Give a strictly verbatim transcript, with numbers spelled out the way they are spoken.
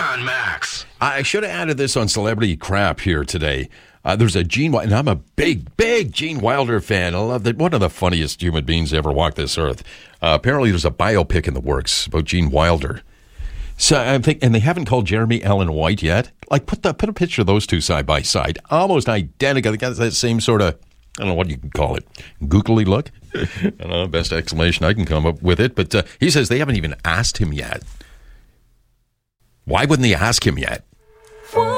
John Max. I should have added this on Celebrity Crap here today. Uh, there's a Gene Wilder, and I'm a big, big Gene Wilder fan. I love that. One of the funniest human beings to ever walk this earth. Uh, apparently, there's a biopic in the works about Gene Wilder. So I'm thinking, and they haven't called Jeremy Allen White yet. Like, put the put a picture of those two side by side, almost identical. They got that same sort of, I don't know what you can call it, googly look. I don't know, best explanation I can come up with it. But uh, he says they haven't even asked him yet. Why wouldn't they ask him yet?